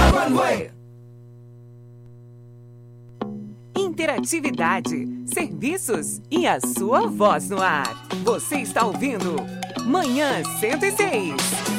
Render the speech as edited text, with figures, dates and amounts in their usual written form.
Interatividade, serviços e a sua voz no ar. Você está ouvindo Manhã 106.